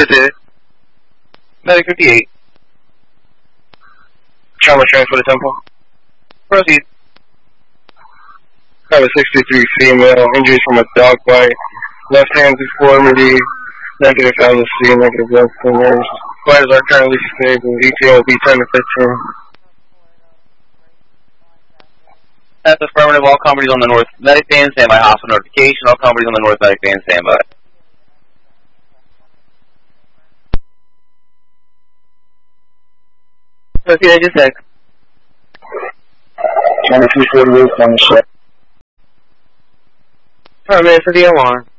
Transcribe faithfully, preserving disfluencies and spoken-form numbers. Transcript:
fifty-eight. Medic fifty-eight. Trauma transfer to Temple. Proceed. I have a sixty-three female, injuries from a dog bite. Left hand deformity, negative L C, negative blood thinners. Vitals are currently stable. E T A will be ten to fifteen. That's affirmative. All companies on the north medic band, standby hospital notification. All companies on the north medic band, standby. Proceed, engine six. twenty-two forty-eight on the ship. Permit for the alarm.